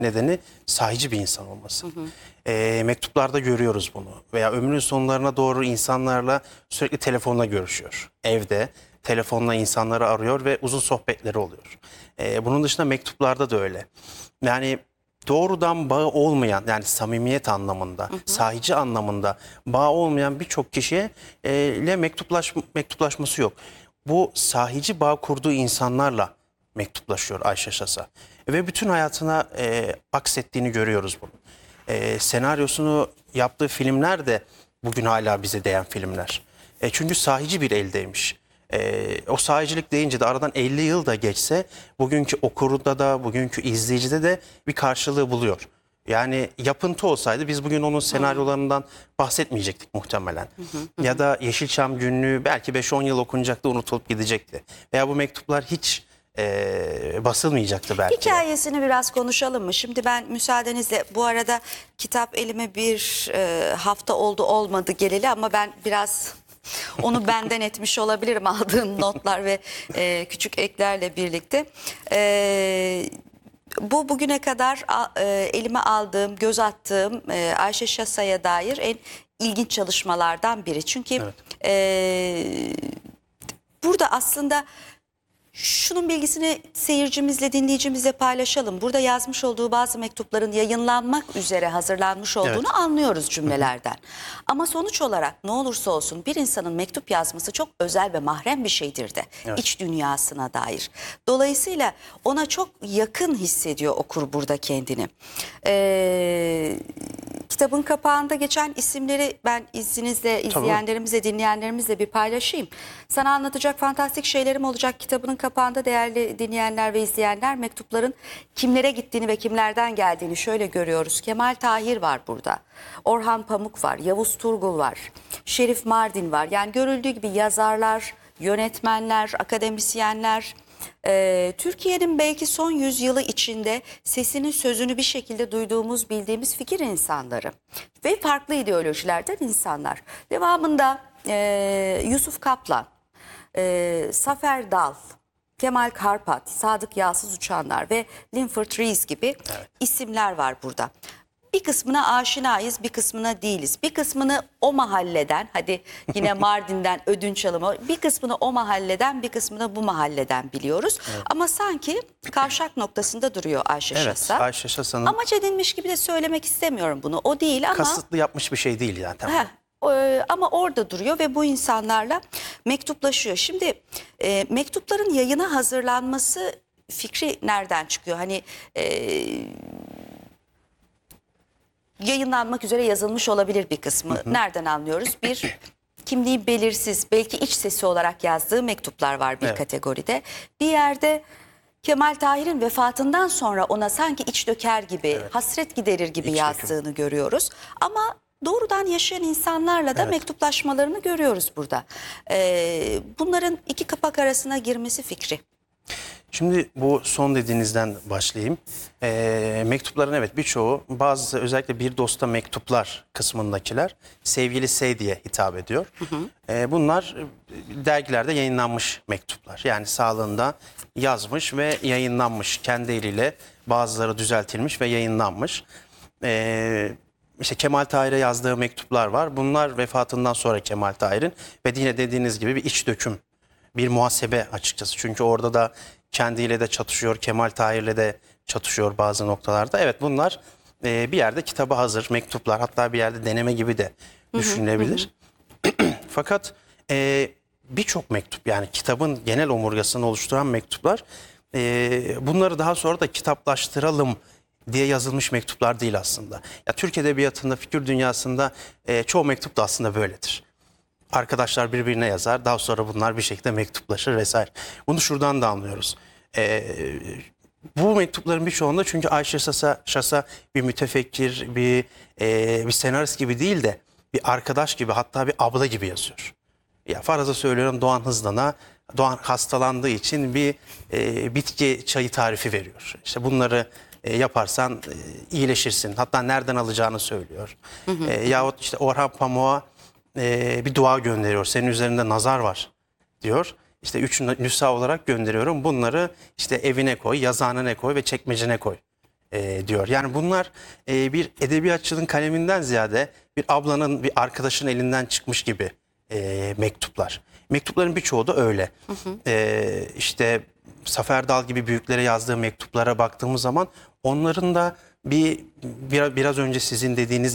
nedeni sahici bir insan olması. Mektuplarda görüyoruz bunu. Veya ömrünün sonlarına doğru insanlarla sürekli telefonla görüşüyor. Evde telefonla insanları arıyor ve uzun sohbetleri oluyor. Bunun dışında mektuplarda da öyle. Yani doğrudan bağı olmayan, yani samimiyet anlamında, sahici anlamında bağı olmayan birçok kişiye ile mektuplaşması yok. Bu sahici bağ kurduğu insanlarla mektuplaşıyor Ayşe Şasa. Ve bütün hayatına aksettiğini görüyoruz bunu. Senaryosunu yaptığı filmler de bugün hala bize değen filmler. Çünkü sahici bir eldeymiş. O sahicilik deyince de aradan 50 yıl da geçse bugünkü okurda da bugünkü izleyicide de bir karşılığı buluyor. Yani yapıntı olsaydı biz bugün onun senaryolarından bahsetmeyecektik muhtemelen. Ya da Yeşilçam Günlüğü belki 5-10 yıl okunacaktı, unutulup gidecekti. Veya bu mektuplar hiç basılmayacaktı belki. Hikayesini biraz konuşalım mı? Şimdi ben müsaadenizle, bu arada kitap elime bir hafta oldu olmadı geleli, ama ben biraz onu benden etmiş olabilirim aldığım notlar ve küçük eklerle birlikte. Bu bugüne kadar elime aldığım, göz attığım Ayşe Şasa'ya dair en ilginç çalışmalardan biri. Çünkü burada aslında şunun bilgisini seyircimizle, dinleyicimizle paylaşalım. Burada yazmış olduğu bazı mektupların yayınlanmak üzere hazırlanmış olduğunu anlıyoruz cümlelerden. Ama sonuç olarak ne olursa olsun bir insanın mektup yazması çok özel ve mahrem bir şeydir de. İç dünyasına dair. Dolayısıyla ona çok yakın hissediyor okur burada kendini. Kitabın kapağında geçen isimleri ben izninizle, izleyenlerimizle, dinleyenlerimizle bir paylaşayım. Sana anlatacak fantastik şeylerim olacak. Kitabının kapağında değerli dinleyenler ve izleyenler, mektupların kimlere gittiğini ve kimlerden geldiğini şöyle görüyoruz. Kemal Tahir var burada. Orhan Pamuk var. Yavuz Turgul var. Şerif Mardin var. Yani görüldüğü gibi yazarlar, yönetmenler, akademisyenler, Türkiye'nin belki son yüzyılı içinde sesini, sözünü bir şekilde duyduğumuz, bildiğimiz fikir insanları ve farklı ideolojilerden insanlar. Devamında Yusuf Kaplan, Zafer Dal, Kemal Karpat, Sadık Yağsız Uçanlar ve Linford Rees gibi isimler var burada. Bir kısmına aşinayız, bir kısmına değiliz. Bir kısmını o mahalleden, hadi yine Mardin'den ödünç alımı, bir kısmını o mahalleden, bir kısmını bu mahalleden biliyoruz. Ama sanki kavşak noktasında duruyor Ayşe Şasa. Ayşe Şasa'nın amaç edinmiş gibi de söylemek istemiyorum bunu. O değil ama kasıtlı yapmış bir şey değil zaten. Ama orada duruyor ve bu insanlarla mektuplaşıyor. Şimdi mektupların yayına hazırlanması fikri nereden çıkıyor? Hani yayınlanmak üzere yazılmış olabilir bir kısmı. Nereden anlıyoruz? Bir, kimliği belirsiz, belki iç sesi olarak yazdığı mektuplar var bir kategoride. Bir yerde Kemal Tahir'in vefatından sonra ona sanki iç döker gibi, hasret giderir gibi yazdığını görüyoruz. Ama doğrudan yaşayan insanlarla da mektuplaşmalarını görüyoruz burada. Bunların iki kapak arasına girmesi fikri. Şimdi bu son dediğinizden başlayayım. Mektupların birçoğu, bazısı özellikle bir dosta mektuplar kısmındakiler sevgili diye hitap ediyor. Bunlar dergilerde yayınlanmış mektuplar. Yani sağlığında yazmış ve yayınlanmış. Kendi eliyle bazıları düzeltilmiş ve yayınlanmış. İşte Kemal Tahir'e yazdığı mektuplar var. Bunlar vefatından sonra Kemal Tahir'in ve yine dediğiniz gibi bir iç döküm, bir muhasebe açıkçası. Çünkü orada da kendiyle de çatışıyor, Kemal Tahir'le de çatışıyor bazı noktalarda. Evet, bunlar bir yerde kitaba hazır mektuplar, hatta bir yerde deneme gibi de düşünülebilir. Fakat birçok mektup, yani kitabın genel omurgasını oluşturan mektuplar, bunları daha sonra da kitaplaştıralım diye yazılmış mektuplar değil aslında. Ya, Türk Edebiyatı'nda, fikir dünyasında çoğu mektup da aslında böyledir. Arkadaşlar birbirine yazar, daha sonra bunlar bir şekilde mektuplaşır vesaire. Bunu şuradan da anlıyoruz. Bu mektupların birçoğunda, çünkü Ayşe Şasa bir mütefekkir, bir senarist gibi değil de bir arkadaş gibi, hatta bir abla gibi yazıyor. Ya faraza söylüyorum, Doğan Hızlan'a, Doğan hastalandığı için bir bitki çayı tarifi veriyor. İşte bunları yaparsan iyileşirsin. Hatta nereden alacağını söylüyor. Yahut işte Orhan Pamuk'a bir dua gönderiyor. Senin üzerinde nazar var diyor. İşte 3 nüsha olarak gönderiyorum. Bunları işte evine koy, yazıhanene koy ve çekmecene koy diyor. Yani bunlar bir edebiyatçının kaleminden ziyade bir ablanın, bir arkadaşın elinden çıkmış gibi mektuplar. Mektupların birçoğu da öyle. İşte Zafer Dal gibi büyüklere yazdığı mektuplara baktığımız zaman onların da biraz önce sizin dediğiniz